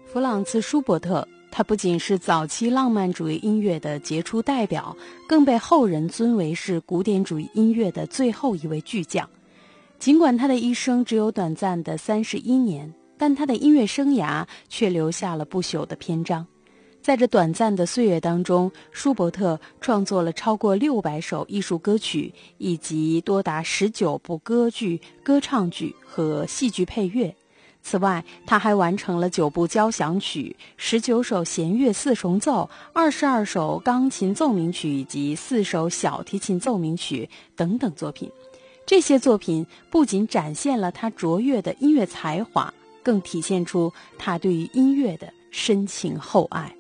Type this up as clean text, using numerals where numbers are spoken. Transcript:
弗朗茨·舒伯特，他不仅是早期浪漫主义音乐的杰出代表，更被后人尊为是古典主义音乐的最后一位巨匠。尽管他的一生只有短暂的31年，但他的音乐生涯却留下了不朽的篇章。在这短暂的岁月当中，舒伯特创作了超过600首艺术歌曲，以及多达19部歌剧、歌唱剧和戏剧配乐。此外，他还完成了9部交响曲、19首弦乐四重奏、22首钢琴奏鸣曲以及4首小提琴奏鸣曲等等作品。这些作品不仅展现了他卓越的音乐才华，更体现出他对于音乐的深情厚爱。